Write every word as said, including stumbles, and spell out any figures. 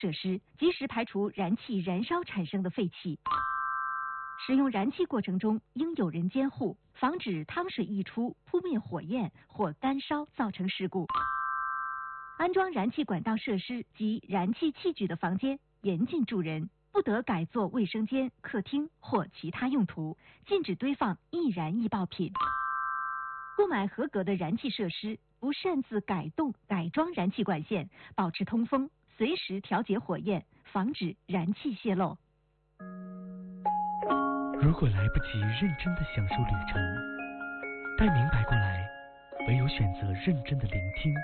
设施，及时排除燃气燃烧产生的废气。使用燃气过程中应有人监护，防止汤水溢出扑灭火焰或干烧造成事故。安装燃气管道设施及燃气器具的房间严禁住人，不得改作卫生间、客厅或其他用途，禁止堆放易燃易爆品。购买合格的燃气设施，不擅自改动、改装燃气管线，保持通风，随时调节火焰，防止燃气泄漏。 如果来不及认真的享受旅程，待明白过来，唯有选择认真的聆听。